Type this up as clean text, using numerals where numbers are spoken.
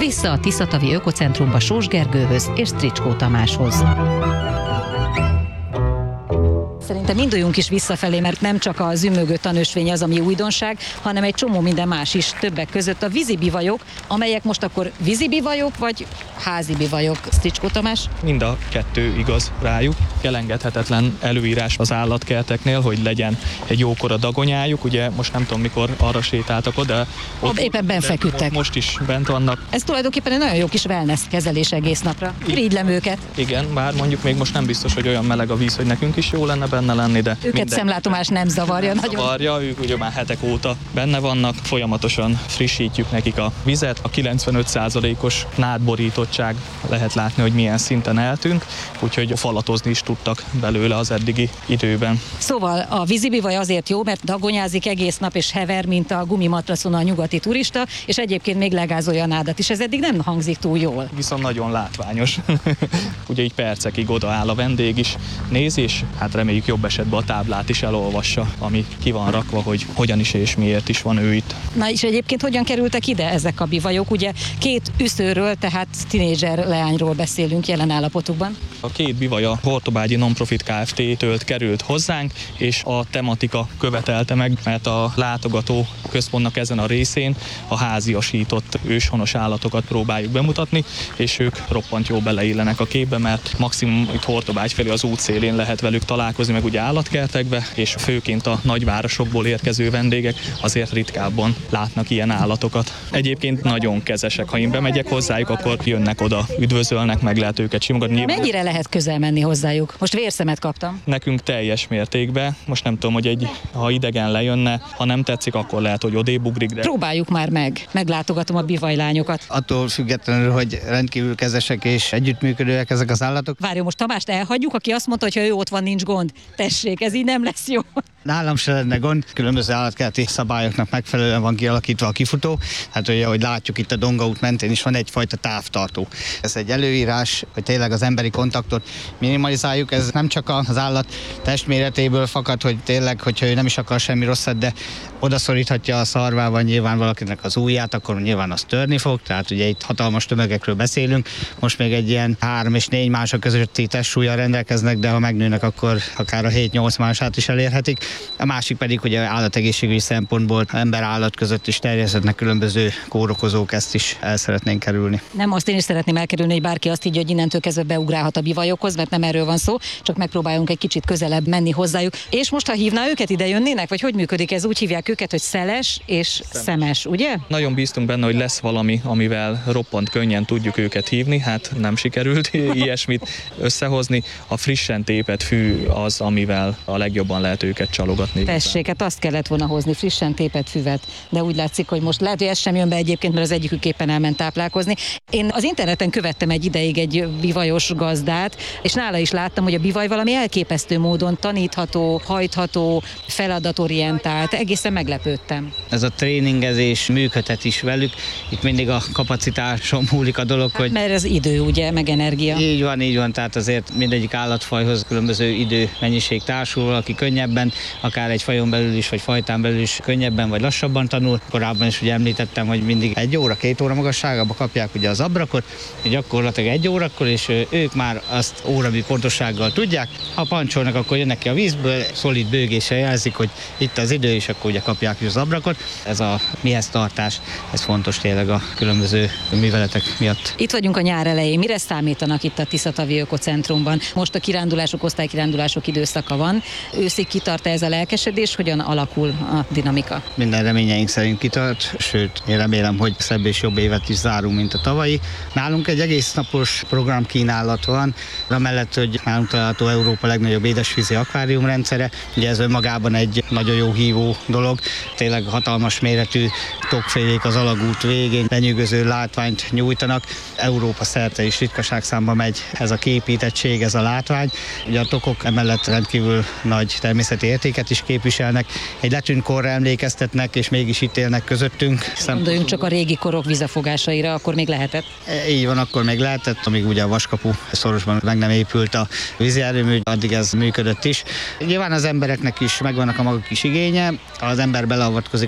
Vissza a Tiszatavi Ökocentrumba Sós Gergőhöz és Stricskó Tamáshoz. Szerintem induljunk is visszafelé, mert nem csak a zümögő tanösvény az, ami újdonság, hanem egy csomó minden más is, többek között a vízibivajok, amelyek most akkor vízibivajok vagy házi bivajok, Stricskó Tamás? Mind a kettő igaz rájuk. Elengedhetetlen előírás az állatkerteknél, hogy legyen egy jókora dagonyájuk. Ugye most nem tudom, mikor arra sétáltak oda. Ott éppen benn feküdtek. Most is bent vannak. Ez tulajdonképpen egy nagyon jó kis wellness kezelés egész napra. Irigylem őket. Igen, bár mondjuk még most nem biztos, hogy olyan meleg a víz, hogy nekünk is jó lenne benne lenni, de őket szemlátomás nem zavarja nagyon. Zavarja, ők ugye már hetek óta benne vannak, folyamatosan frissítjük nekik a vizet. A 95%-os nádborítottság lehet látni, hogy milyen szinten eltűnt, úgyhogy falatozni is tudtak belőle az eddigi időben. Szóval a vízibivaj azért jó, mert dagonyázik egész nap és hever, mint a gumimatracon a nyugati turista, és egyébként még legázolja a nádat is. Ez eddig nem hangzik túl jól. Viszont nagyon látványos. Ugye így percekig odaáll a vendég is, nézi, és hát reméljük jobb esetben a táblát is elolvassa, ami ki van rakva, hogy hogyan is és miért is van ő itt. Na és egyébként hogyan kerültek ide ezek a bivajok? Ugye két üszőről, tehát tinédzser leányról beszélünk jelen állapotukban. A két bivaj a Hortobágyi Nonprofit Kft-től került hozzánk, és a tematika követelte meg, mert a látogató központnak ezen a részén a háziasított őshonos állatokat próbáljuk bemutatni, és ők roppant jól beleillenek a képbe, mert maximum itt Hortobágy felé az útszélén lehet velük találkozni, meg ugye állatkertekbe, és főként a nagyvárosokból érkező vendégek azért ritkábban látnak ilyen állatokat. Egyébként nagyon kezesek, ha én bemegyek hozzájuk, akkor jönnek oda, üdvözölnek, meg lehet őket simogatni. Mennyire lehet közel menni hozzájuk? Most vérszemet kaptam. Nekünk teljes mértékben. Most nem tudom, hogy ha idegen lejönne, ha nem tetszik, akkor lehet, hogy odébb ugrik. De... Próbáljuk már meg. Meglátogatom a bivajlányokat. Attól függetlenül, hogy rendkívül kezesek és együttműködőek ezek az állatok. Várjon, most Tamást elhagyjuk, aki azt mondta, hogy ha ő ott van, nincs gond. Tessék, ez így nem lesz jó. Nálam se lenne gond, különböző állatkerti szabályoknak megfelelően van kialakítva a kifutó. Hát ugye, ahogy látjuk, itt a Donga út mentén is van egyfajta távtartó. Ez egy előírás, hogy tényleg az emberi kontaktot minimalizáljuk. Ez nem csak az állat testméretéből fakad, hogy tényleg, hogyha ő nem is akar semmi rosszat, de odaszoríthatja a szarvával nyilván valakinek az ujját, akkor nyilván azt törni fog. Tehát ugye itt hatalmas tömegekről beszélünk. Most még egy ilyen 3 és 4 mások közötti testsúllyal rendelkeznek, de ha megnőnek, akkor akár a 7-8 mását is elérhetik. A másik pedig, hogy állategészségügyi szempontból ember-állat között is terjeszthetnek különböző kórokozók, ezt is el szeretnénk kerülni. Nem, azt én is szeretném elkerülni, hogy bárki azt így, hogy innentől kezdve beugrálhat a bivajokhoz, mert nem erről van szó, csak megpróbálunk egy kicsit közelebb menni hozzájuk. És most, ha hívná őket, ide jönnének, vagy hogy működik ez? Úgy hívják őket, hogy szeles és szemes, ugye? Nagyon bíztunk benne, hogy lesz valami, amivel roppant könnyen tudjuk őket hívni, hát nem sikerült ilyesmit összehozni. A frissen tépett fű az, amivel a legjobban lehet őket csalogatni. Tessék, hát azt kellett volna hozni, frissen tépett füvet, de úgy látszik, hogy most lehet, hogy ez sem jön be egyébként, mert az egyikük éppen elment táplálkozni. Én az interneten követtem egy ideig egy bivajos gazdát, és nála is láttam, hogy a bivaj valami elképesztő módon tanítható, hajtható, feladatorientált, egészen meglepődtem. Ez a tréningezés működhet is velük, itt mindig a kapacitáson múlik a dolog, Hát, hogy... mert ez idő, ugye, meg energia. Így van, tehát azért mindegyik állatfajhoz különböző időmennyiség társul, aki könnyebben, akár egy fajon belül is, vagy fajtán belül is könnyebben, vagy lassabban tanul. Korábban is ugye említettem, hogy mindig 1 óra, 2 óra magasságába kapják ugye az abrakot, gyakorlatilag 1 órakor, és ők már azt óramű pontossággal tudják. Ha pancsolnak, akkor jönnek ki a vízből, szolid bőgéssel jelzik, hogy itt az idő, és akkor ugye kapják az abrakot. Ez a mihez tartás, ez fontos tényleg a különböző műveletek miatt. Itt vagyunk a nyár elején. Mire számítanak itt a Tiszatavi Ökocentrumban? Most a kirándulások, osztálykirándulások időszaka van. Őszig kitart ez a lelkesedés, hogyan alakul a dinamika? Minden reményeink szerint kitart, sőt, én remélem, hogy szebb és jobb évet is zárunk, mint a tavalyi. Nálunk egy egész napos programkínálat van, amellett, hogy nálunk található Európa legnagyobb édesvízi akváriumrendszere. Ugye ez önmagában egy nagyon jó hívó dolog. Tényleg hatalmas méretű tokfélék az alagút végén lenyűgöző látványt nyújtanak. Európa szerte is ritkaságszámba megy ez a képítettség, ez a látvány. Ugye a tokok emellett rendkívül nagy természeti értéket is képviselnek. Egy letűnt korra emlékeztetnek, és mégis itt élnek közöttünk. Gondoljunk csak a régi korok vízafogásaira, akkor még lehetett. Így van, akkor még lehetett, amíg ugye a Vaskapu szorosban meg nem épült a vízi erőmű, addig ez működött is. Nyilván az embereknek is megvannak a maguk kis igénye, az ember beleavatkozik